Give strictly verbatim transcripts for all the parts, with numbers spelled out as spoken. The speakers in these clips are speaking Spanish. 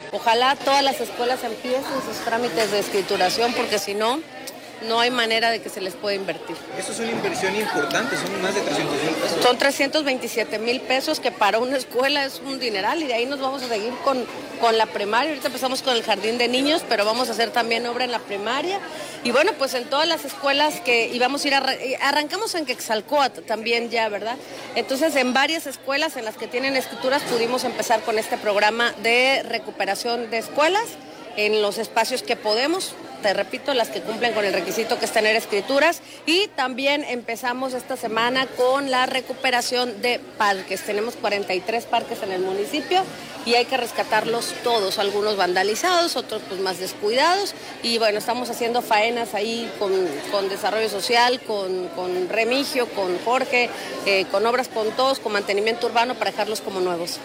Ojalá todas las escuelas empiecen sus trámites de escrituración, porque si no, no hay manera de que se les pueda invertir. Eso es una inversión importante, son más de trescientos mil pesos. Son trescientos veintisiete mil pesos, que para una escuela es un dineral, y de ahí nos vamos a seguir con, con la primaria. Ahorita empezamos con el jardín de niños, pero vamos a hacer también obra en la primaria. Y bueno, pues en todas las escuelas que íbamos a ir, a, arrancamos en Quetzalcóatl también ya, ¿verdad? Entonces en varias escuelas en las que tienen escrituras pudimos empezar con este programa de recuperación de escuelas en los espacios que podemos. Te repito, las que cumplen con el requisito que es tener escrituras, y también empezamos esta semana con la recuperación de parques. Tenemos cuarenta y tres parques en el municipio y hay que rescatarlos todos, algunos vandalizados, otros pues más descuidados, y bueno, estamos haciendo faenas ahí con, con Desarrollo Social, con, con Remigio, con Jorge, eh, con Obras con Todos, con Mantenimiento Urbano, para dejarlos como nuevos.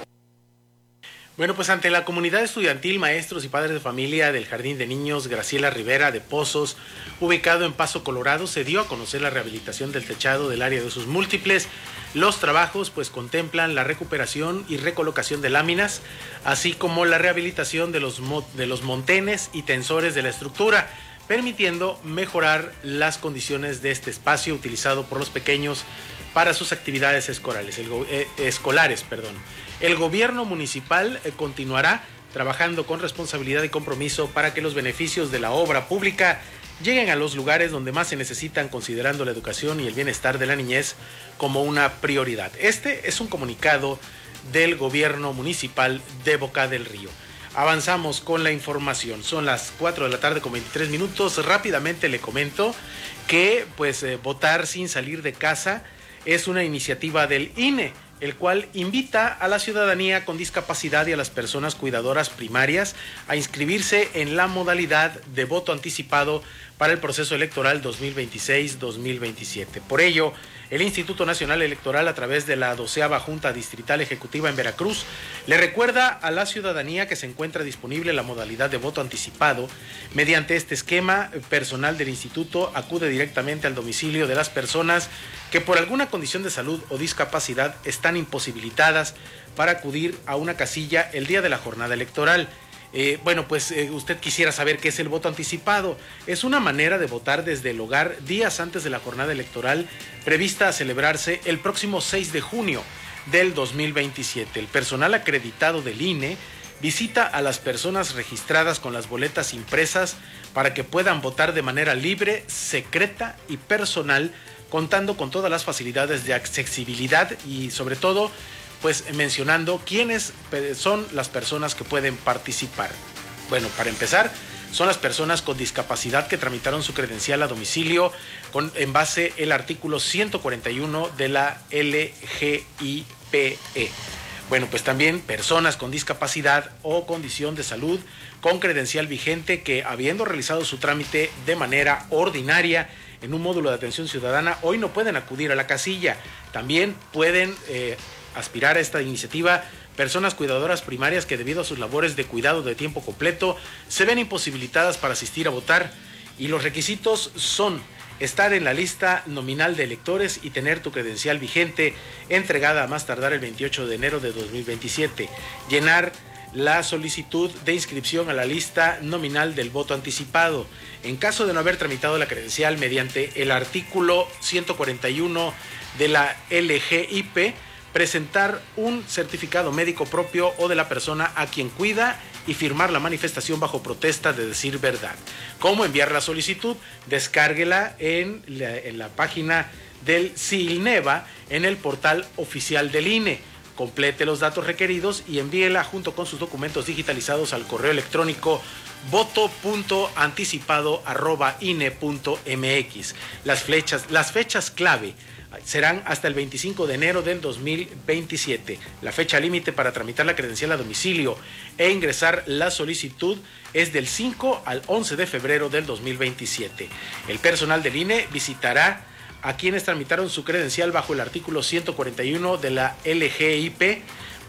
Bueno, pues ante la comunidad estudiantil, maestros y padres de familia del Jardín de Niños Graciela Rivera de Pozos, ubicado en Paso Colorado, se dio a conocer la rehabilitación del techado del área de usos múltiples. Los trabajos pues contemplan la recuperación y recolocación de láminas, así como la rehabilitación de los, mo- de los montenes y tensores de la estructura, permitiendo mejorar las condiciones de este espacio utilizado por los pequeños para sus actividades escolares. El, go- eh, escolares, perdón. El gobierno municipal eh, continuará trabajando con responsabilidad y compromiso para que los beneficios de la obra pública lleguen a los lugares donde más se necesitan, considerando la educación y el bienestar de la niñez como una prioridad. Este es un comunicado del gobierno municipal de Boca del Río. Avanzamos con la información. Son las cuatro de la tarde con veintitrés minutos. Rápidamente le comento que pues eh, votar sin salir de casa es una iniciativa del I N E, el cual invita a la ciudadanía con discapacidad y a las personas cuidadoras primarias a inscribirse en la modalidad de voto anticipado para el proceso electoral dos mil veintiséis dos mil veintisiete. Por ello, el Instituto Nacional Electoral, a través de la doceava Junta Distrital Ejecutiva en Veracruz, le recuerda a la ciudadanía que se encuentra disponible la modalidad de voto anticipado. Mediante este esquema, personal del instituto acude directamente al domicilio de las personas que por alguna condición de salud o discapacidad están imposibilitadas para acudir a una casilla el día de la jornada electoral. Eh, bueno, pues eh, usted quisiera saber qué es el voto anticipado. Es una manera de votar desde el hogar días antes de la jornada electoral prevista a celebrarse el próximo seis de junio del dos mil veintisiete. El personal acreditado del I N E visita a las personas registradas con las boletas impresas para que puedan votar de manera libre, secreta y personal, contando con todas las facilidades de accesibilidad y sobre todo pues mencionando quiénes son las personas que pueden participar. Bueno, para empezar, son las personas con discapacidad que tramitaron su credencial a domicilio con, en base el artículo ciento cuarenta y uno de la L G I P E. Bueno, pues también personas con discapacidad o condición de salud con credencial vigente que, habiendo realizado su trámite de manera ordinaria en un módulo de atención ciudadana, hoy no pueden acudir a la casilla. También pueden eh, aspirar a esta iniciativa personas cuidadoras primarias que, debido a sus labores de cuidado de tiempo completo, se ven imposibilitadas para asistir a votar, y los requisitos son estar en la lista nominal de electores y tener tu credencial vigente entregada a más tardar el veintiocho de enero de dos mil veintisiete, llenar la solicitud de inscripción a la lista nominal del voto anticipado. En caso de no haber tramitado la credencial mediante el artículo ciento cuarenta y uno de la L G I P, presentar un certificado médico propio o de la persona a quien cuida y firmar la manifestación bajo protesta de decir verdad. ¿Cómo enviar la solicitud? Descárguela en la, en la página del CILNEVA en el portal oficial del I N E. Complete los datos requeridos y envíela junto con sus documentos digitalizados al correo electrónico voto punto anticipado arroba ine punto mx. Las flechas, las fechas clave serán hasta el veinticinco de enero del dos mil veintisiete. La fecha límite para tramitar la credencial a domicilio e ingresar la solicitud es del cinco al once de febrero del dos mil veintisiete. El personal del I N E visitará a quienes tramitaron su credencial bajo el artículo ciento cuarenta y uno de la L G I P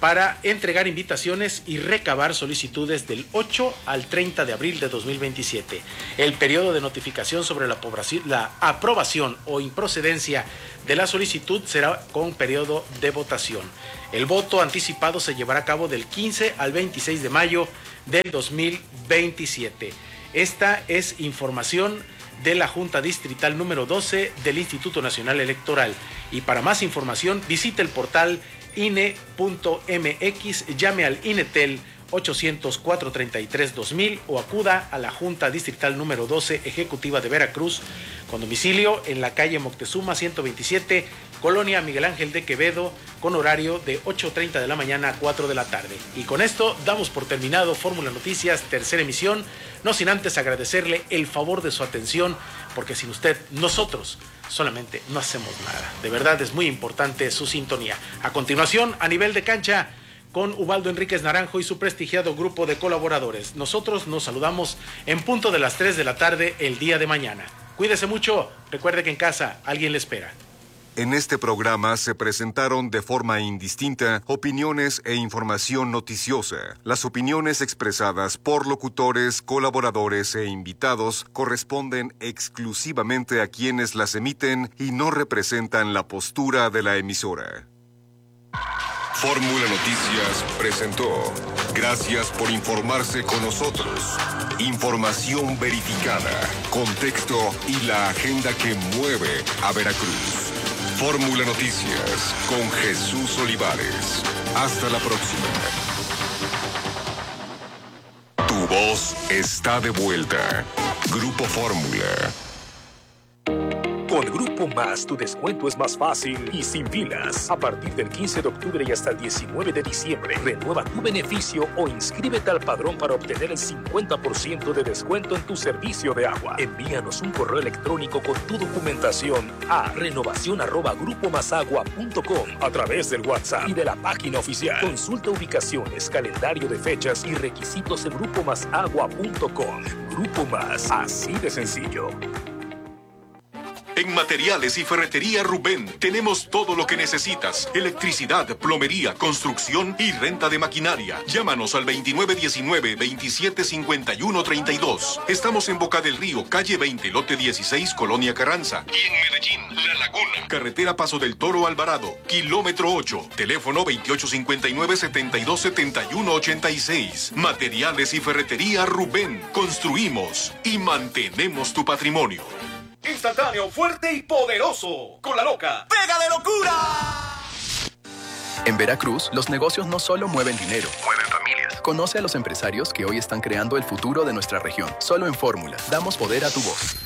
para entregar invitaciones y recabar solicitudes del ocho al treinta de abril de dos mil veintisiete. El periodo de notificación sobre la, la aprobación o improcedencia de la solicitud será con periodo de votación. El voto anticipado se llevará a cabo del quince al veintiséis de mayo del dos mil veintisiete. Esta es información de la Junta Distrital número doce del Instituto Nacional Electoral. Y para más información visite el portal I N E punto M X, llame al INETEL ochocientos, cuatrocientos treinta y tres, dos mil o acuda a la Junta Distrital número doce Ejecutiva de Veracruz con domicilio en la calle Moctezuma ciento veintisiete, Colonia Miguel Ángel de Quevedo, con horario de ocho treinta de la mañana a cuatro de la tarde. Y con esto damos por terminado Fórmula Noticias, tercera emisión, no sin antes agradecerle el favor de su atención, porque sin usted, nosotros solamente no hacemos nada. De verdad es muy importante su sintonía. A continuación, a nivel de cancha, con Ubaldo Enríquez Naranjo y su prestigiado grupo de colaboradores. Nosotros nos saludamos en punto de las tres de la tarde el día de mañana. Cuídese mucho, recuerde que en casa alguien le espera. En este programa se presentaron de forma indistinta opiniones e información noticiosa. Las opiniones expresadas por locutores, colaboradores e invitados corresponden exclusivamente a quienes las emiten y no representan la postura de la emisora. Fórmula Noticias presentó. Gracias por informarse con nosotros. Información verificada, contexto y la agenda que mueve a Veracruz. Fórmula Noticias con Jesús Olivares. Hasta la próxima. Tu voz está de vuelta. Grupo Fórmula. Con Grupo Más, tu descuento es más fácil y sin filas. A partir del quince de octubre y hasta el diecinueve de diciembre, renueva tu beneficio o inscríbete al padrón para obtener el cincuenta por ciento de descuento en tu servicio de agua. Envíanos un correo electrónico con tu documentación a renovación arroba grupo más agua punto com a través del WhatsApp y de la página oficial. Consulta ubicaciones, calendario de fechas y requisitos en grupo más agua punto com. Grupo Más, así de sencillo. En Materiales y Ferretería Rubén tenemos todo lo que necesitas. Electricidad, plomería, construcción y renta de maquinaria. Llámanos al veintinueve diecinueve, veintisiete cincuenta y uno treinta y dos. Estamos en Boca del Río, calle veinte, lote dieciséis, Colonia Carranza. Y en Medellín, La Laguna. Carretera Paso del Toro Alvarado, kilómetro ocho. Teléfono veintiocho cincuenta y nueve, setenta y dos setenta y uno ochenta y seis. Materiales y Ferretería Rubén. Construimos y mantenemos tu patrimonio. Instantáneo, fuerte y poderoso. Con la loca. ¡Pega de locura! En Veracruz, los negocios no solo mueven dinero, mueven familias. Conoce a los empresarios que hoy están creando el futuro de nuestra región. Solo en Fórmula, damos poder a tu voz.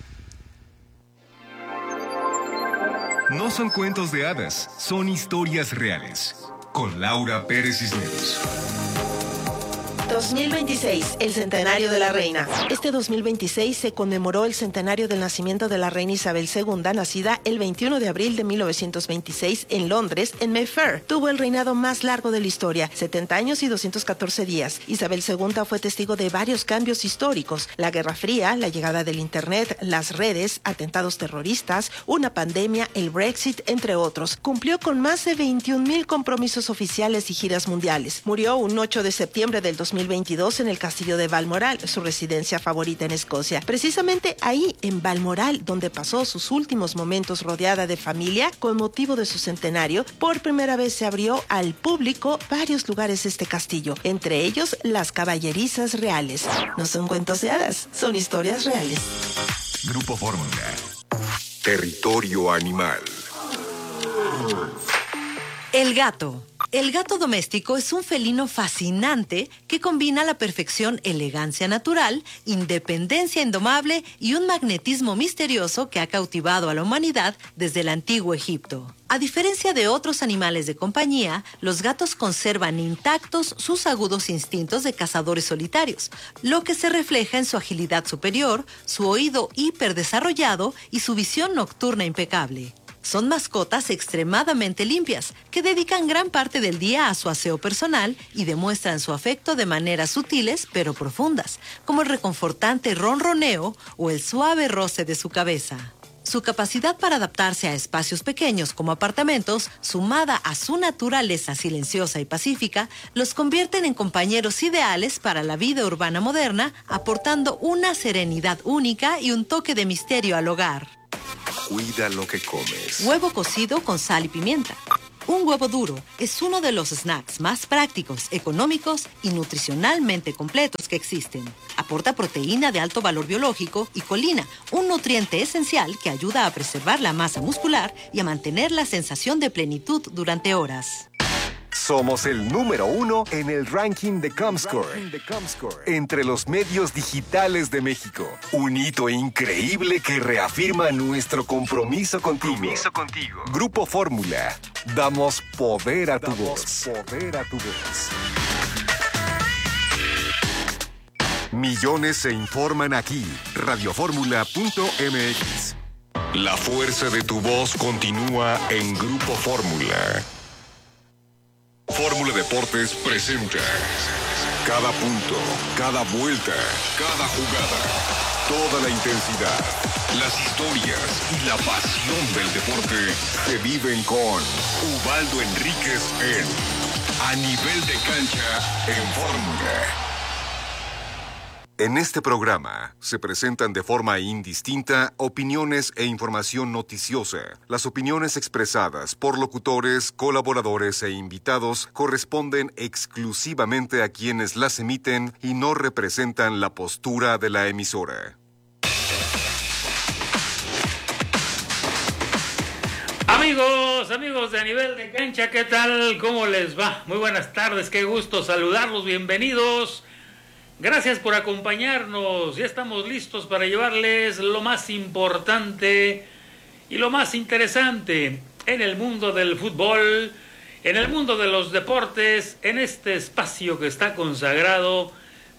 No son cuentos de hadas, son historias reales. Con Laura Pérez Cisneros. dos mil veintiséis, el centenario de la reina. Este dos mil veintiséis se conmemoró el centenario del nacimiento de la reina Isabel segunda, nacida el veintiuno de abril de mil novecientos veintiséis en Londres, en Mayfair. Tuvo el reinado más largo de la historia, setenta años y doscientos catorce días. Isabel segunda fue testigo de varios cambios históricos: la Guerra Fría, la llegada del Internet, las redes, atentados terroristas, una pandemia, el Brexit, entre otros. Cumplió con más de veintiún mil compromisos oficiales y giras mundiales. Murió un ocho de septiembre del dos mil veintidós en el castillo de Balmoral, su residencia favorita en Escocia. Precisamente ahí, en Balmoral, donde pasó sus últimos momentos rodeada de familia, con motivo de su centenario, por primera vez se abrió al público varios lugares de este castillo, entre ellos las caballerizas reales. No son cuentos de hadas, son historias reales. Grupo Fórmula. Territorio animal. El gato. El gato doméstico es un felino fascinante que combina a la perfección elegancia natural, independencia indomable y un magnetismo misterioso que ha cautivado a la humanidad desde el antiguo Egipto. A diferencia de otros animales de compañía, los gatos conservan intactos sus agudos instintos de cazadores solitarios, lo que se refleja en su agilidad superior, su oído hiperdesarrollado y su visión nocturna impecable. Son mascotas extremadamente limpias, que dedican gran parte del día a su aseo personal y demuestran su afecto de maneras sutiles pero profundas, como el reconfortante ronroneo o el suave roce de su cabeza. Su capacidad para adaptarse a espacios pequeños como apartamentos, sumada a su naturaleza silenciosa y pacífica, los convierten en compañeros ideales para la vida urbana moderna, aportando una serenidad única y un toque de misterio al hogar. Cuida lo que comes. Huevo cocido con sal y pimienta. Un huevo duro es uno de los snacks más prácticos, económicos y nutricionalmente completos que existen. Aporta proteína de alto valor biológico y colina, un nutriente esencial que ayuda a preservar la masa muscular y a mantener la sensación de plenitud durante horas. Somos el número uno en el ranking de Comscore, entre los medios digitales de México. Un hito increíble que reafirma nuestro compromiso contigo. Compromiso contigo. Grupo Fórmula. Damos poder a tu voz. Poder a tu voz. Millones se informan aquí. Radioformula punto m x. La fuerza de tu voz continúa en Grupo Fórmula. Fórmula Deportes presenta cada punto, cada vuelta, cada jugada, toda la intensidad, las historias y la pasión del deporte se viven con Ubaldo Enríquez en A Nivel de Cancha en Fórmula. En este programa se presentan de forma indistinta opiniones e información noticiosa. Las opiniones expresadas por locutores, colaboradores e invitados corresponden exclusivamente a quienes las emiten y no representan la postura de la emisora. Amigos, amigos de A Nivel de Cancha, ¿qué tal? ¿Cómo les va? Muy buenas tardes, qué gusto saludarlos, bienvenidos. Gracias por acompañarnos, ya estamos listos para llevarles lo más importante y lo más interesante en el mundo del fútbol, en el mundo de los deportes, en este espacio que está consagrado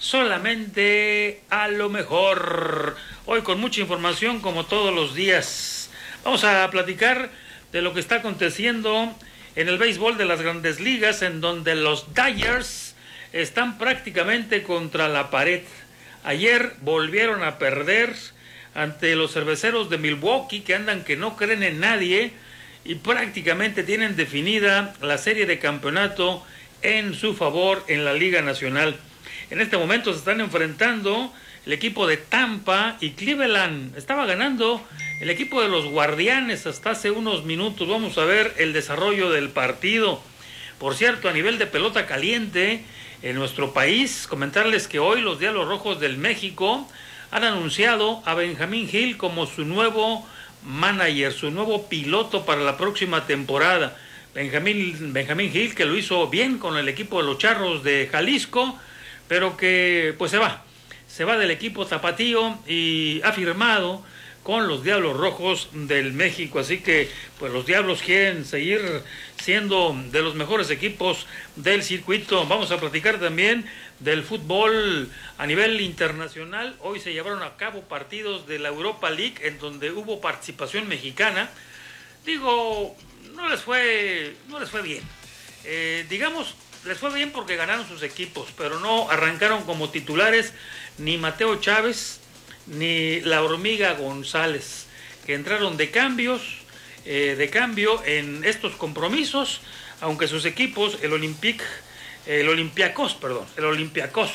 solamente a lo mejor. Hoy con mucha información como todos los días. Vamos a platicar de lo que está aconteciendo en el béisbol de las Grandes Ligas, en donde los Dodgers están prácticamente contra la pared. Ayer volvieron a perder ante los cerveceros de Milwaukee, que andan que no creen en nadie y prácticamente tienen definida la serie de campeonato en su favor en la Liga Nacional. En este momento se están enfrentando el equipo de Tampa y Cleveland. Estaba ganando el equipo de los Guardianes hasta hace unos minutos. Vamos a ver el desarrollo del partido. Por cierto, a nivel de pelota caliente en nuestro país, comentarles que hoy los Diablos Rojos del México han anunciado a Benjamín Gil como su nuevo manager, su nuevo piloto para la próxima temporada. Benjamín, Benjamín Gil, que lo hizo bien con el equipo de los Charros de Jalisco, pero que pues se va, se va del equipo tapatío y ha firmado con los Diablos Rojos del México. Así que pues los Diablos quieren seguir siendo de los mejores equipos del circuito. Vamos a platicar también del fútbol a nivel internacional. Hoy se llevaron a cabo partidos de la Europa League en donde hubo participación mexicana. Digo, no les fue, no les fue bien. Eh, digamos, les fue bien porque ganaron sus equipos, pero no arrancaron como titulares ni Mateo Chávez ni la Hormiga González, que entraron de cambios, eh, de cambio en estos compromisos, aunque sus equipos, el Olympique, el Olympiacos, perdón, el Olympiacos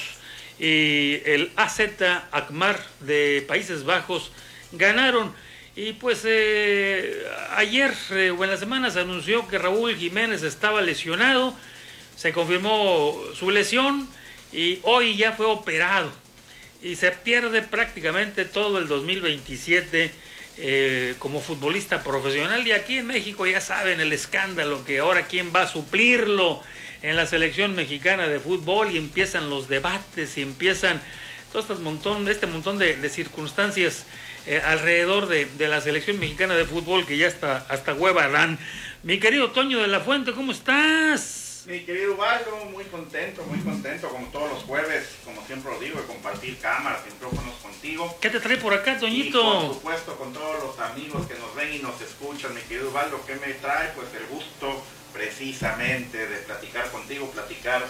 y el A Z Alkmaar de Países Bajos ganaron. Y pues eh, ayer eh, o en la semana se anunció que Raúl Jiménez estaba lesionado, se confirmó su lesión y hoy ya fue operado. Y se pierde prácticamente todo el dos mil veintisiete eh, como futbolista profesional. Y aquí en México ya saben el escándalo, que ahora quién va a suplirlo en la selección mexicana de fútbol, y empiezan los debates y empiezan todo este montón, este montón de, de circunstancias eh, alrededor de, de la selección mexicana de fútbol, que ya hasta, hasta hueva dan. Mi querido Toño de la Fuente, ¿cómo estás? Mi querido Ubaldo, muy contento, muy contento, como todos los jueves, como siempre lo digo, de compartir cámaras y micrófonos contigo. ¿Qué te trae por acá, Toñito? Y por supuesto con todos los amigos que nos ven y nos escuchan, mi querido Ubaldo. ¿Qué me trae? Pues el gusto precisamente de platicar contigo, platicar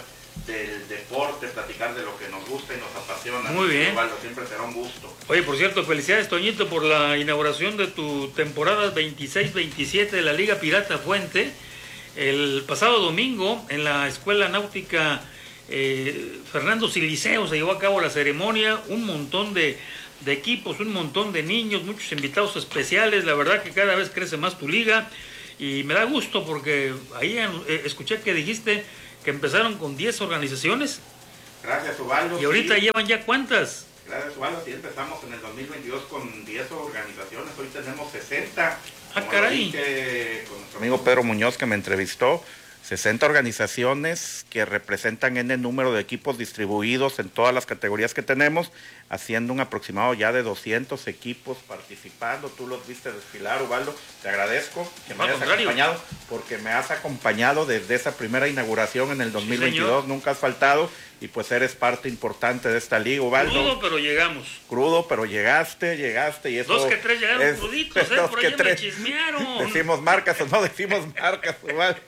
del deporte, platicar de lo que nos gusta y nos apasiona. Muy bien. Osvaldo, siempre será un gusto. Oye, por cierto, felicidades, Toñito, por la inauguración de tu temporada veintiséis veintisiete de la Liga Pirata Fuente. El pasado domingo, en la Escuela Náutica eh, Fernando Siliceo, se llevó a cabo la ceremonia, un montón de, de equipos, un montón de niños, muchos invitados especiales. La verdad que cada vez crece más tu liga y me da gusto porque ahí eh, escuché que dijiste que empezaron con diez organizaciones. Gracias, Ubaldo. Y ahorita sí. llevan ya ¿cuántas? Gracias, Ubaldo. Sí, empezamos en el dos mil veintidós con diez organizaciones. Hoy tenemos sesenta. Ah, caray. Que, con nuestro amigo Pedro Muñoz, que me entrevistó, sesenta organizaciones que representan N número de equipos distribuidos en todas las categorías que tenemos, haciendo un aproximado ya de doscientos equipos participando. Tú los viste desfilar, Ubaldo. Te agradezco que me hayas acompañado, porque me has acompañado desde esa primera inauguración en el dos mil veintidós. Sí, nunca has faltado y pues eres parte importante de esta liga, Ubaldo. Crudo, pero llegamos. Crudo, pero llegaste, llegaste y eso... Dos que tres llegaron es, cruditos, ¿eh? Por ahí me chismearon. Decimos marcas o no decimos marcas, Ubaldo.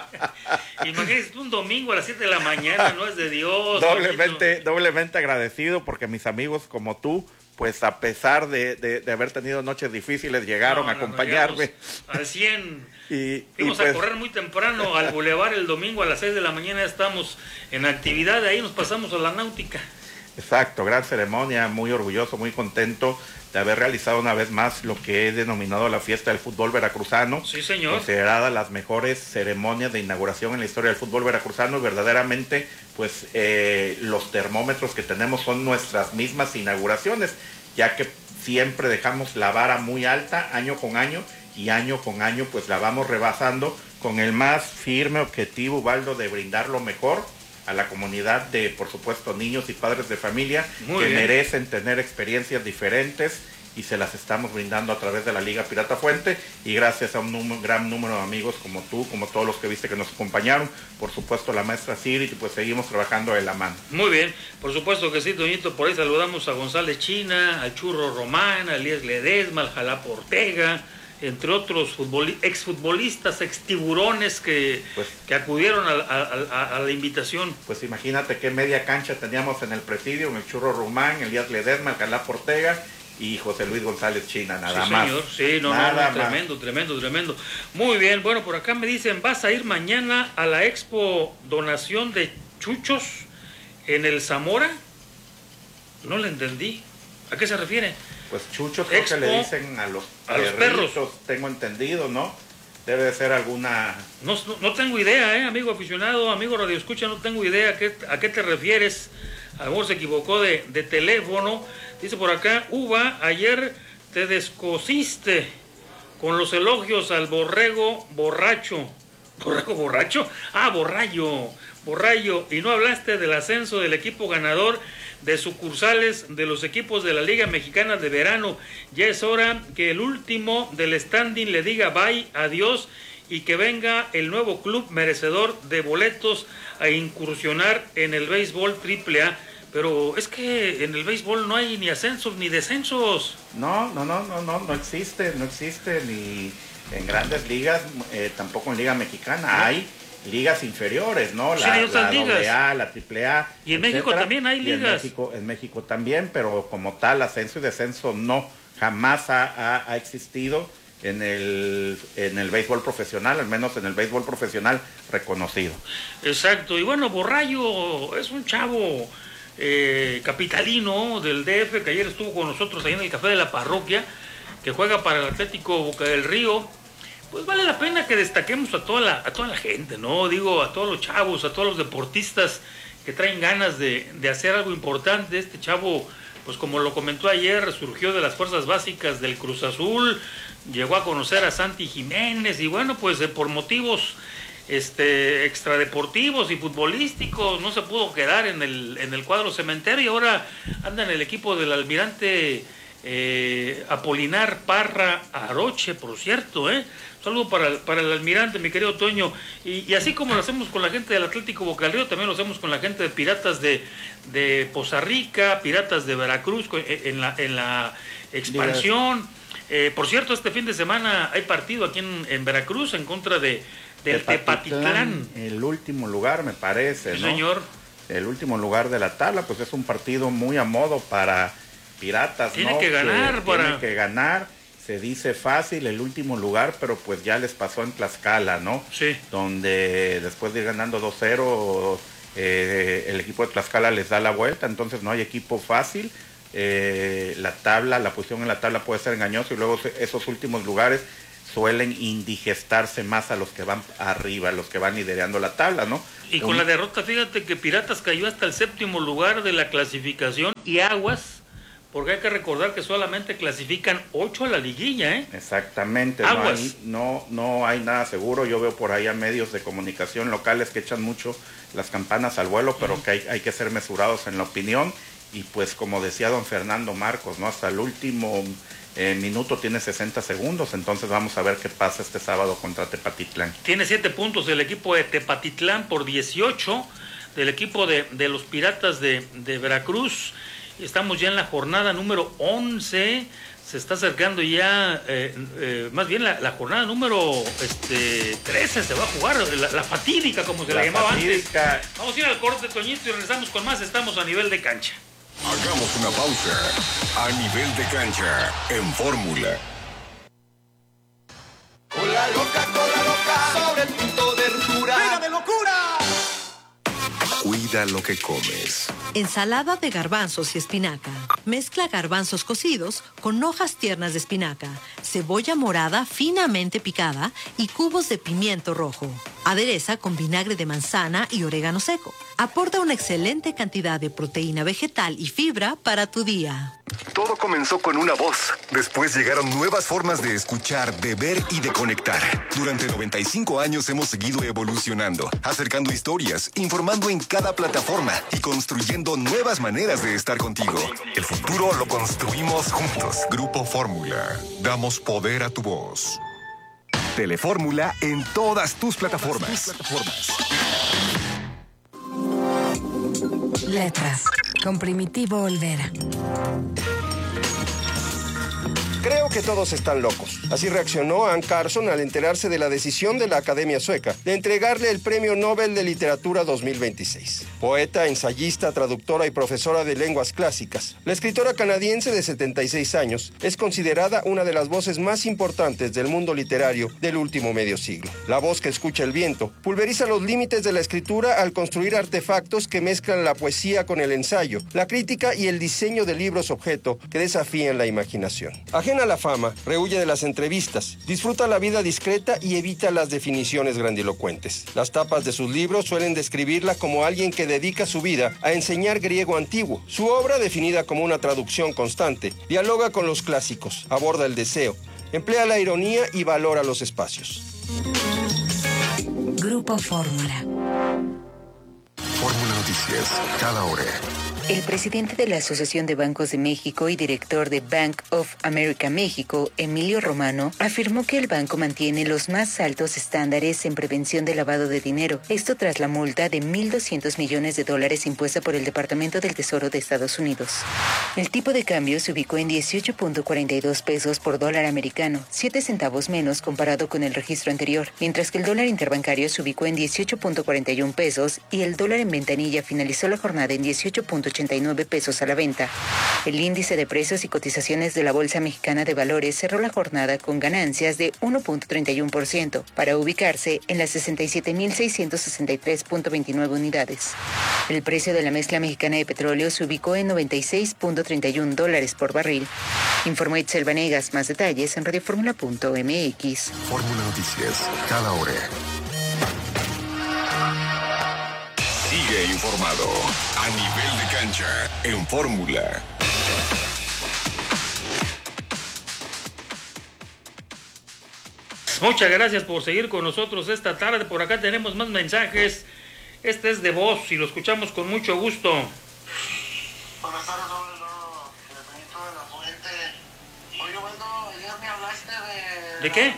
Imagínate un domingo a las siete de la mañana, no es de Dios. Doblemente, doblemente agradecido porque mis amigos como tú, pues a pesar de, de, de haber tenido noches difíciles, llegaron no, a acompañarme. Al cien. y, Fuimos y pues, a correr muy temprano al bulevar el domingo a las seis de la mañana, ya estamos en actividad, de ahí nos pasamos a la náutica. Exacto, gran ceremonia, muy orgulloso, muy contento de haber realizado una vez más lo que he denominado la fiesta del fútbol veracruzano. Sí, señor. Considerada las mejores ceremonias de inauguración en la historia del fútbol veracruzano. Verdaderamente, pues eh, los termómetros que tenemos son nuestras mismas inauguraciones, ya que siempre dejamos la vara muy alta año con año y año con año pues la vamos rebasando con el más firme objetivo, Ubaldo, de brindar lo mejor a la comunidad de, por supuesto, niños y padres de familia Muy que bien. merecen tener experiencias diferentes y se las estamos brindando a través de la Liga Pirata Fuente y gracias a un número, gran número de amigos como tú, como todos los que viste que nos acompañaron, por supuesto la maestra Siri, y pues seguimos trabajando de la mano. Muy bien, por supuesto que sí, Toñito, por ahí saludamos a González China, al Churro Román, a Elías Ledesma, al Jalapa Ortega, entre otros exfutbolistas, extiburones que, pues, que acudieron a, a, a, a la invitación. Pues imagínate qué media cancha teníamos en el presidio, en el Churro Román, Elías Ledesma, el Jalapa Ortega y José Luis González China, nada sí, más. Señor. Sí, no, nada no, no, tremendo, tremendo, tremendo. Muy bien, bueno, por acá me dicen, ¿vas a ir mañana a la expo donación de chuchos en el Zamora? No le entendí. ¿A qué se refiere? Pues chuchos creo que le dicen a los, a los perros, tengo entendido, ¿no? Debe de ser alguna... No, no, no tengo idea, ¿eh? Amigo aficionado, amigo radioescucha, no tengo idea a qué, a qué te refieres. A lo mejor se equivocó de, de teléfono. Dice por acá, Uva, ayer te descosiste con los elogios al borrego borracho. ¿Borrego borracho? Ah, borrayo, borrayo. Y no hablaste del ascenso del equipo ganador de sucursales de los equipos de la Liga Mexicana de Verano. Ya es hora que el último del standing le diga bye, adiós, y que venga el nuevo club merecedor de boletos a incursionar en el béisbol triple A. Pero es que en el béisbol no hay ni ascensos ni descensos. No, no, no, no, no, no existe, no existe ni en grandes ligas, eh, tampoco en Liga Mexicana. ¿No? Hay ligas inferiores, ¿no? La, sí, la doble A, la triple A. Y en México también hay ligas. En México, en México también, pero como tal, ascenso y descenso no, jamás ha, ha, ha existido en el, en el béisbol profesional, al menos en el béisbol profesional reconocido. Exacto, y bueno, Borrayo es un chavo eh, capitalino del D F que ayer estuvo con nosotros ahí en el Café de la Parroquia, que juega para el Atlético Boca del Río. Pues vale la pena que destaquemos a toda la, a toda la gente, ¿no? Digo, a todos los chavos, a todos los deportistas que traen ganas de, de hacer algo importante. Este chavo, pues como lo comentó ayer, surgió de las fuerzas básicas del Cruz Azul, llegó a conocer a Santi Jiménez y bueno, pues eh, por motivos este, extradeportivos y futbolísticos no se pudo quedar en el, en el cuadro cementero y ahora anda en el equipo del almirante eh, Apolinar Parra Aroche, por cierto, ¿eh? Saludo para el, para el almirante, mi querido Toño. Y, y así como lo hacemos con la gente del Atlético Boca del Río, también lo hacemos con la gente de Piratas de, de Poza Rica, Piratas de Veracruz, en la, en la expansión. Eh, por cierto, este fin de semana hay partido aquí en, en Veracruz en contra de del Tepatitlán. El último lugar, me parece, sí, ¿no? Señor. el último lugar de la tabla, pues es un partido muy a modo para Piratas, tiene ¿no? que ganar, que, para... tiene que ganar, se dice fácil el último lugar, pero pues ya les pasó en Tlaxcala, ¿no? Sí. Donde después de ir ganando dos cero, eh, el equipo de Tlaxcala les da la vuelta, entonces no hay equipo fácil. Eh, la tabla, la posición en la tabla puede ser engañosa y luego esos últimos lugares suelen indigestarse más a los que van arriba, a los que van liderando la tabla, ¿no? Y con Un... la derrota, fíjate que Piratas cayó hasta el séptimo lugar de la clasificación y Aguas, porque hay que recordar que solamente clasifican ocho a la liguilla, ¿eh? Exactamente, no hay, no, no hay nada seguro. Yo veo por ahí a medios de comunicación locales que echan mucho las campanas al vuelo, pero uh-huh. que hay, hay que ser mesurados en la opinión. Y pues como decía don Fernando Marcos, ¿no? Hasta el último eh, minuto tiene sesenta segundos, entonces vamos a ver qué pasa este sábado contra Tepatitlán. Tiene siete puntos el equipo de Tepatitlán por dieciocho del equipo de, de los Piratas de, de Veracruz. Estamos ya en la jornada número once, se está acercando ya, eh, eh, más bien la, la jornada número este, trece se va a jugar, la, la fatídica como se la, la llamaba fatídica. Antes. Vamos a ir al corte, Toñito, y regresamos con más, estamos a nivel de cancha. Hagamos una pausa. A nivel de cancha, en Fórmula. Con la loca, con la loca, sobre el punto de ruptura. ¡Venga de locura! Cuida lo que comes. Ensalada de garbanzos y espinaca. Mezcla garbanzos cocidos con hojas tiernas de espinaca, cebolla morada finamente picada y cubos de pimiento rojo. Adereza con vinagre de manzana y orégano seco. Aporta una excelente cantidad de proteína vegetal y fibra para tu día. Todo comenzó con una voz. Después llegaron nuevas formas de escuchar, de ver y de conectar. Durante noventa y cinco años hemos seguido evolucionando, acercando historias, informando en cada plataforma y construyendo nuevas maneras de estar contigo. El futuro lo construimos juntos. Grupo Fórmula. Damos poder a tu voz. Telefórmula en todas tus plataformas. Letras, con Primitivo Olvera. Creo que todos están locos. Así reaccionó Anne Carson al enterarse de la decisión de la Academia Sueca de entregarle el Premio Nobel de Literatura dos mil veintiséis. Poeta, ensayista, traductora y profesora de lenguas clásicas, la escritora canadiense de setenta y seis años es considerada una de las voces más importantes del mundo literario del último medio siglo. La voz que escucha el viento pulveriza los límites de la escritura al construir artefactos que mezclan la poesía con el ensayo, la crítica y el diseño de libros objeto que desafían la imaginación. Ajena a la fama, rehuye de las entrevistas, disfruta la vida discreta y evita las definiciones grandilocuentes. Las tapas de sus libros suelen describirla como alguien que dedica su vida a enseñar griego antiguo. Su obra, definida como una traducción constante, dialoga con los clásicos, aborda el deseo, emplea la ironía y valora los espacios. Grupo Fórmula. Fórmula Noticias, cada hora. El presidente de la Asociación de Bancos de México y director de Bank of America México, Emilio Romano, afirmó que el banco mantiene los más altos estándares en prevención de lavado de dinero. Esto tras la multa de mil doscientos millones de dólares impuesta por el Departamento del Tesoro de Estados Unidos. El tipo de cambio se ubicó en dieciocho punto cuarenta y dos pesos por dólar americano, siete centavos menos comparado con el registro anterior, mientras que el dólar interbancario se ubicó en dieciocho punto cuarenta y uno pesos y el dólar en ventanilla finalizó la jornada en dieciocho punto ochenta y nueve pesos a la venta. El índice de precios y cotizaciones de la Bolsa Mexicana de Valores cerró la jornada con ganancias de uno punto treinta y uno por ciento para ubicarse en las sesenta y siete mil seiscientos sesenta y tres punto veintinueve unidades. El precio de la mezcla mexicana de petróleo se ubicó en noventa y seis punto treinta y uno dólares por barril. Informó Itzel Vanegas. Más detalles en radioformula punto m x. Fórmula Noticias, cada hora. Sigue informado a nivel de cancha en Fórmula. Muchas gracias por seguir con nosotros esta tarde. Por acá tenemos más mensajes. Este es de voz y lo escuchamos con mucho gusto. Buenas tardes, Roberto. Benito de la Fuente. Oye, bueno, ayer me hablaste de... ¿De qué?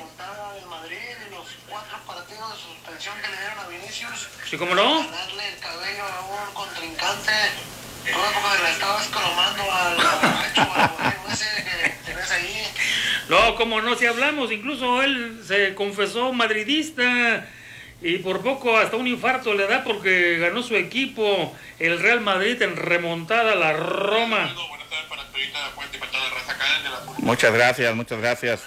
Que le dieron a Vinicius. Sí, ¿cómo no? Ganarle el cabello a un contrincante. Toda porque le estabas cromando al borracho, al borrego ese que tienes ahí. No, como no, si hablamos, incluso él se confesó madridista y por poco hasta un infarto le da porque ganó su equipo, el Real Madrid, en remontada a la Roma. Muchas gracias, muchas gracias.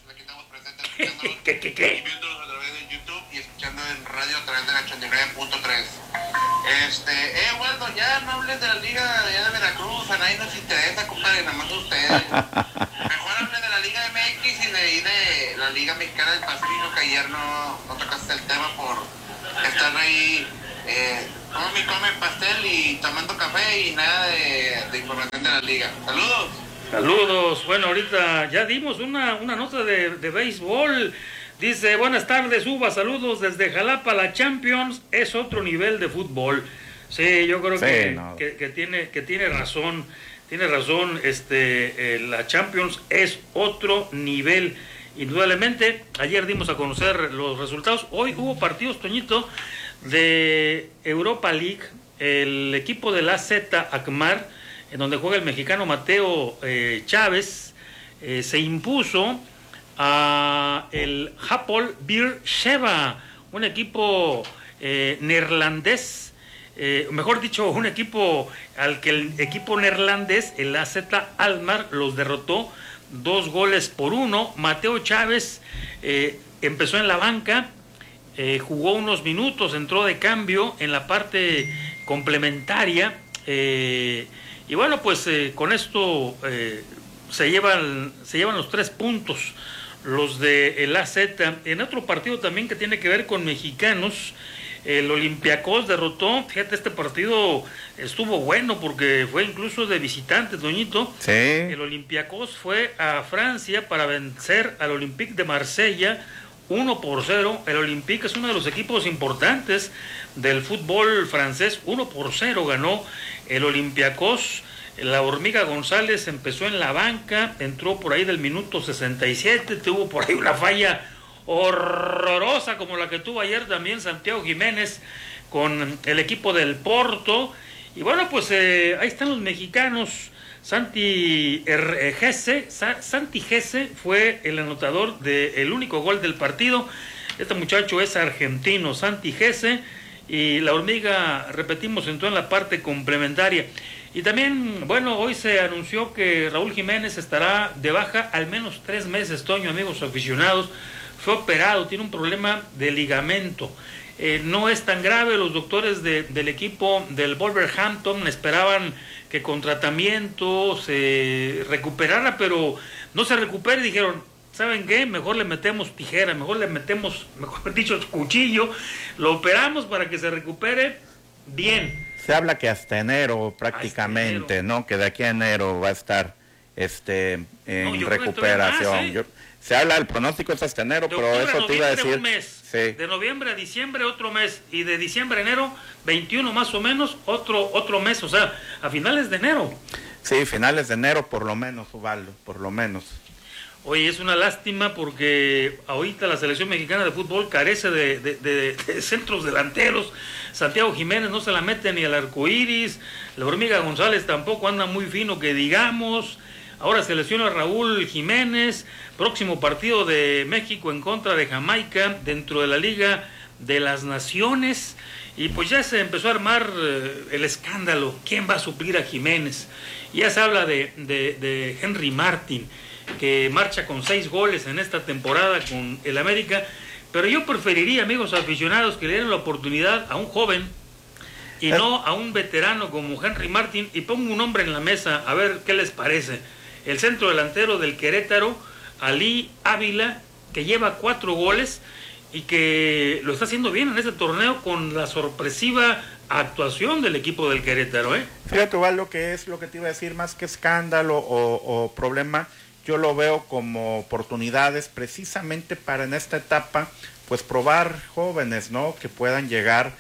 ¿Qué, qué, qué? Y escuchando en radio a través de la ochenta y nueve punto tres. Este, eh, bueno, ya no hables de la liga de allá de Veracruz, a nadie nos interesa, compadre, nada más ustedes. Mejor hablen de la Liga M X y de, y de la Liga Mexicana del Pacífico, que ayer no, no tocaste el tema por estar ahí, eh, come y come pastel y tomando café y nada de, de información de la liga. Saludos. Saludos. Bueno, ahorita ya dimos una, una nota de, de béisbol. Dice, buenas tardes, Uva, saludos desde Jalapa, la Champions es otro nivel de fútbol. Sí, yo creo sí, que, no. que, que, tiene, que tiene razón, tiene razón, este, eh, la Champions es otro nivel, indudablemente. Ayer dimos a conocer los resultados, hoy hubo partidos, Toñito, de Europa League, el equipo del A Z Alkmaar, en donde juega el mexicano Mateo eh, Chávez, eh, se impuso a el Hapoel Beersheva, un equipo eh, neerlandés, eh, mejor dicho, un equipo al que el equipo neerlandés, el A Z Alkmaar, los derrotó dos goles por uno. Mateo Chávez eh, empezó en la banca, eh, jugó unos minutos, entró de cambio en la parte complementaria, eh, y bueno, pues eh, con esto eh, se llevan, se llevan los tres puntos los de el A Z. En otro partido también que tiene que ver con mexicanos, el Olympiacos derrotó, fíjate, este partido estuvo bueno porque fue incluso de visitante, Doñito. Sí. El Olympiacos fue a Francia para vencer al Olympique de Marsella uno por cero. El Olympique es uno de los equipos importantes del fútbol francés. uno por cero ganó el Olympiacos. La Hormiga González empezó en la banca, entró por ahí del minuto sesenta y siete, tuvo por ahí una falla horrorosa como la que tuvo ayer también Santiago Jiménez con el equipo del Porto. Y bueno, pues eh, ahí están los mexicanos. Santi eh, Gese, Sa, Santi Gese fue el anotador del único gol del partido. Este muchacho es argentino, Santi Gese, y la Hormiga, repetimos, entró en la parte complementaria. Y también, bueno, hoy se anunció que Raúl Jiménez estará de baja al menos tres meses, Toño, amigos aficionados. Fue operado, tiene un problema de ligamento. Eh, no es tan grave, los doctores de, del equipo del Wolverhampton esperaban que con tratamiento se recuperara, pero no se recupera y dijeron, ¿saben qué? Mejor le metemos tijera, mejor le metemos, mejor dicho, cuchillo, lo operamos para que se recupere bien. Se habla que hasta enero prácticamente, hasta enero. ¿No? Que de aquí a enero va a estar este en no, recuperación. Más, ¿eh? yo, se habla, el pronóstico es hasta enero, de pero octubre, eso te iba a decir. Un mes. Sí. De noviembre a diciembre otro mes, y de diciembre a enero, veintiuno más o menos, otro otro mes, o sea, a finales de enero. Sí, finales de enero por lo menos, Ubaldo, por lo menos. Oye, es una lástima porque ahorita la selección mexicana de fútbol carece de, de, de, de centros delanteros. Santiago Jiménez no se la mete ni al arco iris, la Hormiga González tampoco anda muy fino que digamos. Ahora se lesiona Raúl Jiménez, próximo partido de México en contra de Jamaica dentro de la Liga de las Naciones, y pues ya se empezó a armar eh, el escándalo, ¿quién va a suplir a Jiménez? Ya se habla de, de, de Henry Martin, que marcha con seis goles en esta temporada con el América, pero yo preferiría, amigos aficionados, que le den la oportunidad a un joven y ¿Eh? no a un veterano como Henry Martin, y pongo un nombre en la mesa, a ver qué les parece. El centro delantero del Querétaro, Ali Ávila, que lleva cuatro goles y que lo está haciendo bien en este torneo con la sorpresiva actuación del equipo del Querétaro, ¿eh? Fíjate, Ubaldo, que es lo que te iba a decir, más que escándalo o, o problema, yo lo veo como oportunidades precisamente para en esta etapa, pues probar jóvenes, ¿no? Que puedan llegar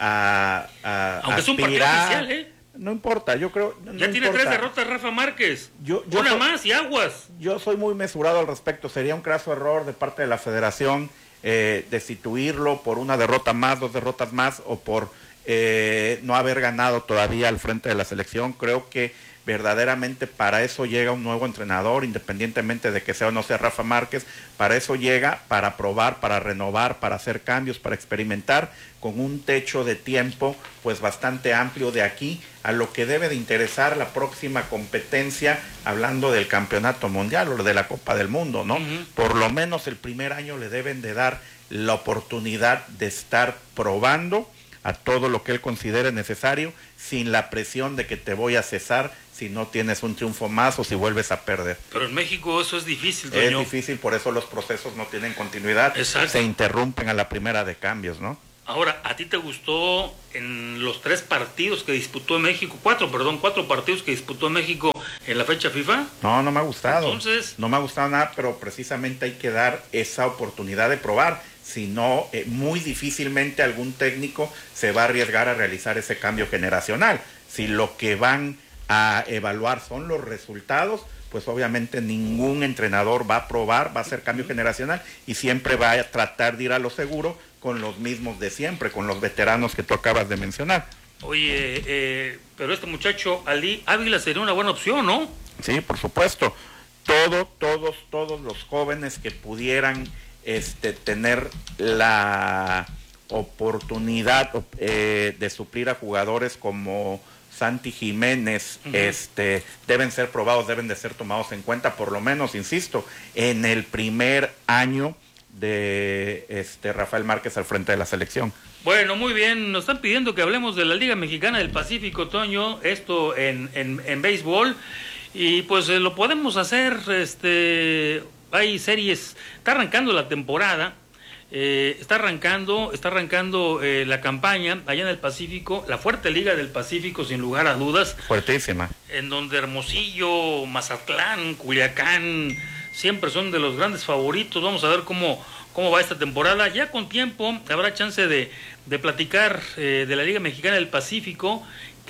a, a Aunque aspirar. Es un partido oficial, ¿eh? No importa, yo creo... No ya tiene importa. tres derrotas Rafa Márquez, yo, yo una soy, más y aguas. Yo soy muy mesurado al respecto, sería un craso error de parte de la federación eh, destituirlo por una derrota más, dos derrotas más, o por eh, no haber ganado todavía al frente de la selección. Creo que verdaderamente para eso llega un nuevo entrenador, independientemente de que sea o no sea Rafa Márquez, para eso llega, para probar, para renovar, para hacer cambios, para experimentar, con un techo de tiempo pues bastante amplio de aquí a lo que debe de interesar la próxima competencia, hablando del campeonato mundial o de la Copa del Mundo, ¿no? Uh-huh. Por lo menos el primer año le deben de dar la oportunidad de estar probando a todo lo que él considere necesario, sin la presión de que te voy a cesar si no tienes un triunfo más o si vuelves a perder. Pero en México eso es difícil, Es Toño. difícil, por eso los procesos no tienen continuidad. Exacto. Se interrumpen a la primera de cambios, ¿no? Ahora, ¿a ti te gustó en los tres partidos que disputó México, cuatro, perdón, cuatro partidos que disputó México en la fecha FIFA? No, no me ha gustado. Entonces, no me ha gustado nada, pero precisamente hay que dar esa oportunidad de probar. Si no, eh, muy difícilmente algún técnico se va a arriesgar a realizar ese cambio generacional. Si lo que van a evaluar son los resultados, pues obviamente ningún entrenador va a probar, va a hacer cambio generacional y siempre va a tratar de ir a lo seguro con los mismos de siempre, con los veteranos que tú acabas de mencionar. Oye, eh, pero este muchacho Ali Ávila sería una buena opción, ¿no? Sí, por supuesto. Todo, todos, todos los jóvenes que pudieran este, tener la oportunidad eh, de suplir a jugadores como Santi Jiménez, uh-huh. este, deben ser probados, deben de ser tomados en cuenta, por lo menos, insisto, en el primer año de este Rafael Márquez al frente de la selección. Bueno, muy bien, nos están pidiendo que hablemos de la Liga Mexicana del Pacífico, Toño, esto en, en, en béisbol, y pues eh, lo podemos hacer, este, hay series, está arrancando la temporada, eh, está arrancando, está arrancando eh, la campaña allá en el Pacífico, la fuerte Liga del Pacífico, sin lugar a dudas. Fuertísima. En donde Hermosillo, Mazatlán, Culiacán siempre son de los grandes favoritos. Vamos a ver cómo, cómo va esta temporada. Ya con tiempo habrá chance de, de platicar eh, de la Liga Mexicana del Pacífico,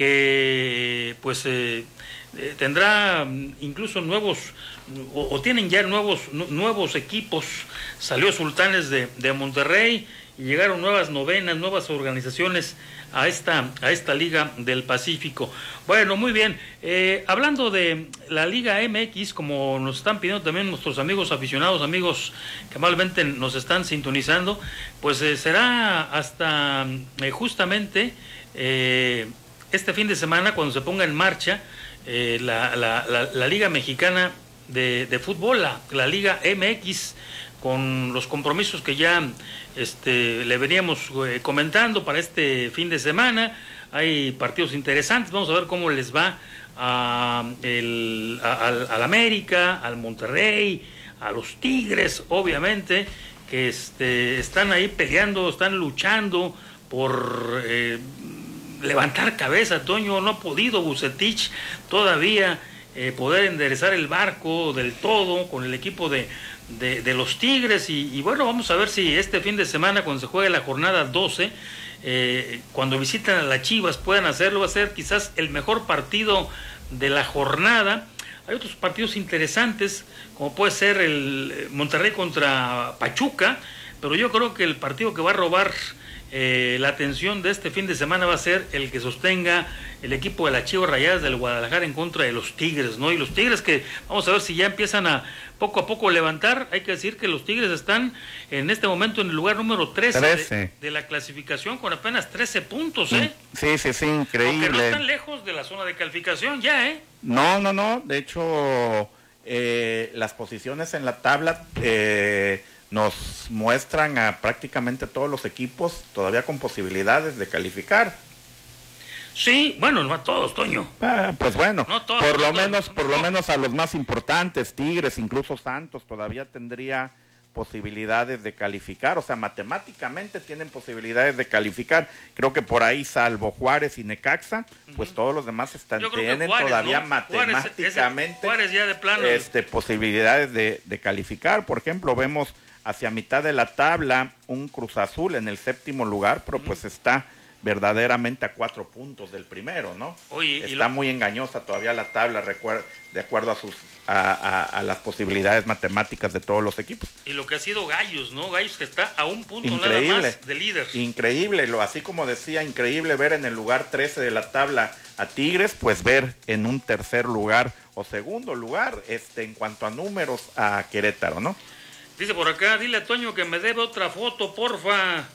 que pues eh, eh, tendrá incluso nuevos, o, o tienen ya nuevos, nuevos equipos. Salió Sultanes de, de Monterrey y llegaron nuevas novenas, nuevas organizaciones a esta, a esta Liga del Pacífico. Bueno, muy bien. Eh, hablando de la Liga M X, como nos están pidiendo también nuestros amigos aficionados, amigos que amablemente nos están sintonizando, pues eh, será hasta eh, justamente eh, este fin de semana cuando se ponga en marcha eh, la, la, la, la Liga Mexicana de, de Fútbol, la, la Liga M X, con los compromisos que ya este, le veníamos eh, comentando para este fin de semana. Hay partidos interesantes, vamos a ver cómo les va a, el, a, al, al América, al Monterrey, a los Tigres, obviamente, que este, están ahí peleando, están luchando por eh, levantar cabeza. Toño, no ha podido Vucetich todavía eh, poder enderezar el barco del todo con el equipo de De, de los Tigres y, y bueno, vamos a ver si este fin de semana cuando se juegue la jornada doce, eh, cuando visiten a las Chivas puedan hacerlo, va a ser quizás el mejor partido de la jornada. Hay otros partidos interesantes, como puede ser el Monterrey contra Pachuca, pero yo creo que el partido que va a robar eh, la atención de este fin de semana va a ser el que sostenga el equipo de las Chivas Rayadas del Guadalajara en contra de los Tigres, ¿no? Y los Tigres que, vamos a ver si ya empiezan a poco a poco levantar. Hay que decir que los Tigres están en este momento en el lugar número trece, trece. De, de la clasificación con apenas trece puntos, ¿eh? Sí, sí, sí, increíble. Aunque no están lejos de la zona de calificación ya, ¿eh? No, no, no, de hecho, eh, las posiciones en la tabla eh, nos muestran a prácticamente todos los equipos todavía con posibilidades de calificar. Sí, bueno, no a todos, Toño. Ah, pues bueno, no todos, por lo no todos, menos, no, por no. lo menos a los más importantes, Tigres, incluso Santos, todavía tendría posibilidades de calificar, o sea, matemáticamente tienen posibilidades de calificar. Creo que por ahí, salvo Juárez y Necaxa, pues uh-huh. todos los demás están, tienen Juárez, todavía ¿no? matemáticamente Juárez, ese, Juárez ya de plano. Este, posibilidades de, de calificar. Por ejemplo, vemos hacia mitad de la tabla un Cruz Azul en el séptimo lugar, pero uh-huh. pues está verdaderamente a cuatro puntos del primero, ¿no? Oye, está lo... muy engañosa todavía la tabla, de acuerdo a sus a, a, a las posibilidades matemáticas de todos los equipos. Y lo que ha sido Gallos, ¿no? Gallos que está a un punto increíble, nada más de líder. Increíble, lo, así como decía, increíble ver en el lugar trece de la tabla a Tigres, pues ver en un tercer lugar o segundo lugar, este, en cuanto a números, a Querétaro, ¿no? Dice por acá, dile a Toño que me debe otra foto, porfa.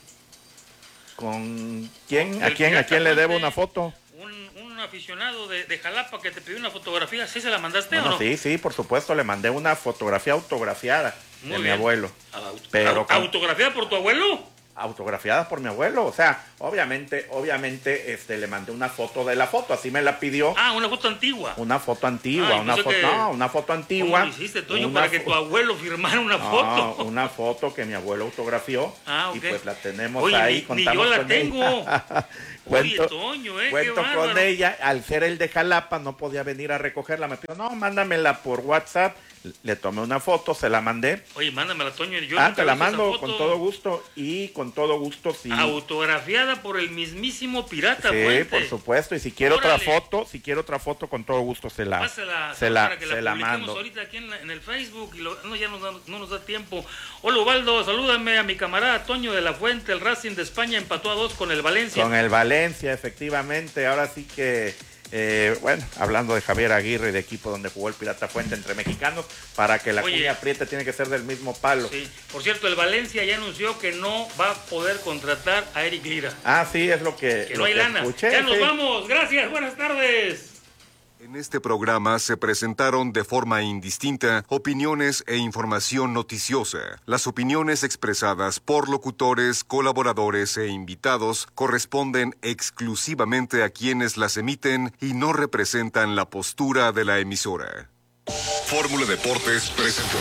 ¿Con quién? ¿A quién? ¿A quién le debo una foto? Un, un aficionado de, de Jalapa que te pidió una fotografía, ¿sí se la mandaste bueno, o no? Sí, sí, por supuesto, le mandé una fotografía autografiada Muy de bien. mi abuelo. Aut Pero con... ¿Autografiada por tu abuelo? Autografiadas por mi abuelo, o sea, obviamente, obviamente, este, le mandé una foto de la foto, así me la pidió. Ah, una foto antigua. Una foto antigua, Ay, una foto, que... no, una foto antigua. ¿Cómo hiciste, Toño, una para que tu abuelo firmara una no, foto? Una foto que mi abuelo autografió. Ah, ok. Y pues la tenemos Oye, ahí, ni, contamos ni yo la con tengo. ella. cuento, Oye, Toño, eh, cuento qué con ella, al ser el de Jalapa, no podía venir a recogerla, me pidió, no, mándamela por WhatsApp. Le tomé una foto, se la mandé. Oye, mándamela, Toño. Yo ah, te la mando con todo gusto y con todo gusto, sí. Autografiada por el mismísimo Pirata Sí, Fuente. por supuesto. Y si quiere Órale. otra foto, si quiere otra foto, con todo gusto se la, Pásala, se la, para que se la, la publiquemos mando. ahorita aquí en, la, en el Facebook. Y lo, no, ya nos da, no nos da tiempo. Hola, Ubaldo, salúdame a mi camarada Toño de la Fuente. El Racing de España empató a dos con el Valencia. Con el Valencia, efectivamente. Ahora sí que... Eh, bueno, hablando de Javier Aguirre, de equipo donde jugó el Pirata Fuente entre mexicanos, para que la Oye, cuña apriete tiene que ser del mismo palo. Sí. Por cierto, el Valencia ya anunció que no va a poder contratar a Eric Lira. Ah, sí, es lo que, Que lo no hay que lana. escuché. Ya nos sí. vamos. Gracias, buenas tardes. En este programa se presentaron de forma indistinta opiniones e información noticiosa. Las opiniones expresadas por locutores, colaboradores e invitados corresponden exclusivamente a quienes las emiten y no representan la postura de la emisora. Fórmula Deportes presentó.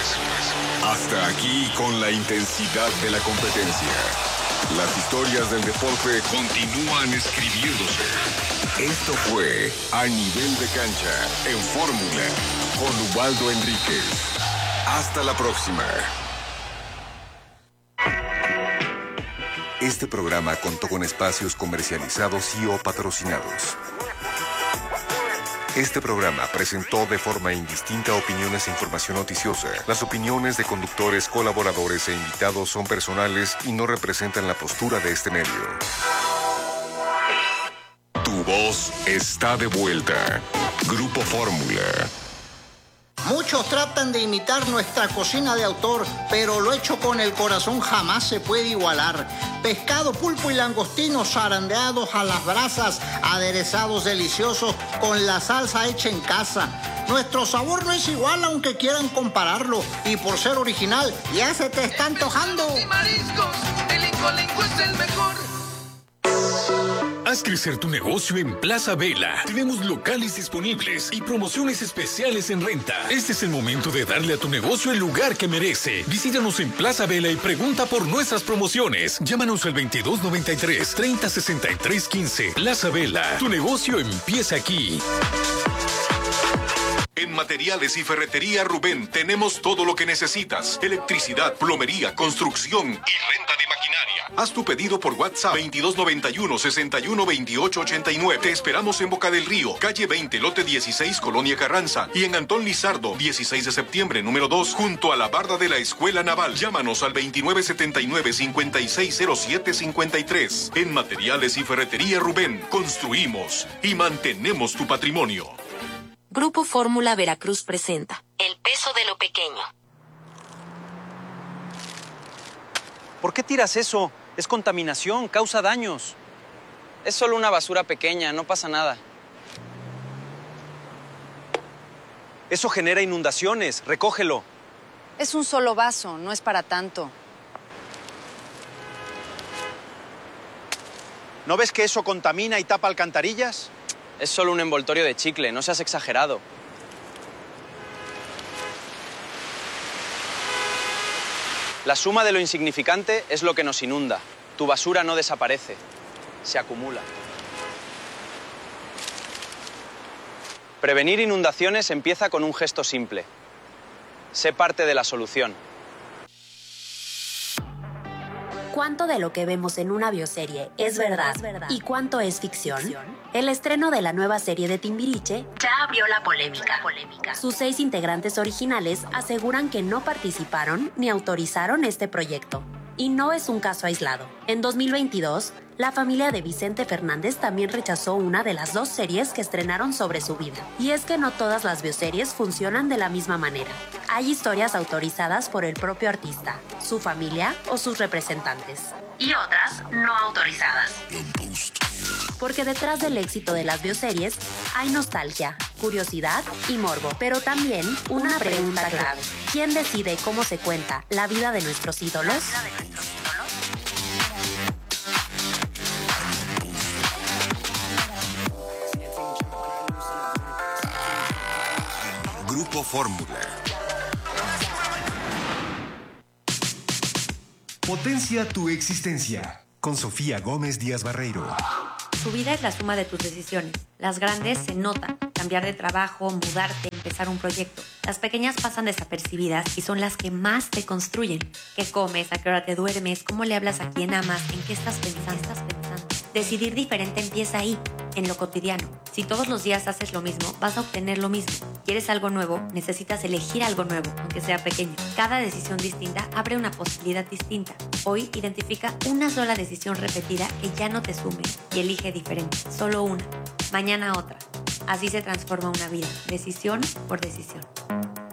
Hasta aquí con la intensidad de la competencia. Las historias del deporte continúan escribiéndose. Esto fue A Nivel de Cancha en Fórmula con Ubaldo Enríquez. Hasta la próxima. Este programa contó con espacios comercializados y o patrocinados. Este programa presentó de forma indistinta opiniones e información noticiosa. Las opiniones de conductores, colaboradores e invitados son personales y no representan la postura de este medio. Tu voz está de vuelta. Grupo Fórmula. Muchos tratan de imitar nuestra cocina de autor, pero lo hecho con el corazón jamás se puede igualar. Pescado, pulpo y langostinos zarandeados a las brasas, aderezados deliciosos con la salsa hecha en casa. Nuestro sabor no es igual aunque quieran compararlo, y por ser original ya se te está antojando. Y mariscos, el Incolinco es el mejor. Haz crecer tu negocio en Plaza Vela. Tenemos locales disponibles y promociones especiales en renta. Este es el momento de darle a tu negocio el lugar que merece. Visítanos en Plaza Vela y pregunta por nuestras promociones. Llámanos al veintidós noventa y tres, treinta sesenta y tres quince. Plaza Vela, tu negocio empieza aquí. En Materiales y Ferretería Rubén tenemos todo lo que necesitas. Electricidad, plomería, construcción y renta de maquinaria. Haz tu pedido por WhatsApp veintidós noventa y uno, sesenta y uno, veintiocho ochenta y nueve. Te esperamos en Boca del Río, calle veinte, lote dieciséis, Colonia Carranza. Y en Antón Lizardo, dieciséis de septiembre, número dos, junto a la barda de la Escuela Naval. Llámanos al veintinueve setenta y nueve, cincuenta y seis cero siete cincuenta y tres. En Materiales y Ferretería Rubén, construimos y mantenemos tu patrimonio. Grupo Fórmula Veracruz presenta El peso de lo pequeño. ¿Por qué tiras eso? Es contaminación, causa daños. Es solo una basura pequeña, no pasa nada. Eso genera inundaciones, recógelo. Es un solo vaso, no es para tanto. ¿No ves que eso contamina y tapa alcantarillas? Es solo un envoltorio de chicle, no seas exagerado. La suma de lo insignificante es lo que nos inunda. Tu basura no desaparece, se acumula. Prevenir inundaciones empieza con un gesto simple. Sé parte de la solución. ¿Cuánto de lo que vemos en una bioserie es verdad y cuánto es ficción? El estreno de la nueva serie de Timbiriche ya abrió la polémica. Sus seis integrantes originales aseguran que no participaron ni autorizaron este proyecto. Y no es un caso aislado. En dos mil veintidós, la familia de Vicente Fernández también rechazó una de las dos series que estrenaron sobre su vida. Y es que no todas las bioseries funcionan de la misma manera. Hay historias autorizadas por el propio artista, su familia o sus representantes. Y otras no autorizadas. Porque detrás del éxito de las bioseries hay nostalgia, curiosidad y morbo. Pero también una pregunta clave. ¿Quién decide cómo se cuenta la vida de nuestros ídolos? Grupo Fórmula. Potencia tu existencia. Con Sofía Gómez Díaz Barreiro. Tu vida es la suma de tus decisiones. Las grandes se notan. Cambiar de trabajo, mudarte, empezar un proyecto. Las pequeñas pasan desapercibidas y son las que más te construyen. ¿Qué comes? ¿A qué hora te duermes? ¿Cómo le hablas a quien amas? ¿En qué estás pensando? ¿Qué estás pensando? Decidir diferente empieza ahí, en lo cotidiano. Si todos los días haces lo mismo, vas a obtener lo mismo. ¿Quieres algo nuevo? Necesitas elegir algo nuevo, aunque sea pequeño. Cada decisión distinta abre una posibilidad distinta. Hoy identifica una sola decisión repetida que ya no te sume y elige diferente. Solo una. Mañana otra. Así se transforma una vida. Decisión por decisión.